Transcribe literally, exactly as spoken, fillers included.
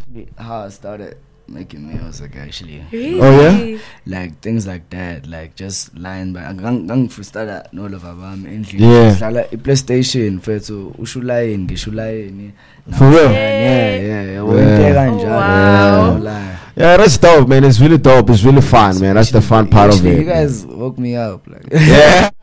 actually how I started making meals, like actually. Really? Oh yeah. Like things like that, like just lying by. Gang freestyle no love abam endlini. Yeah. Dlala PlayStation fethu ushulayin ngishulayin. For real? Yeah, yeah, yeah. Yeah. Into Wow. yeah. Yeah, that's dope, man. It's really dope. It's really fun, man. That's the fun part of Actually, it. you guys woke me up, like. Yeah.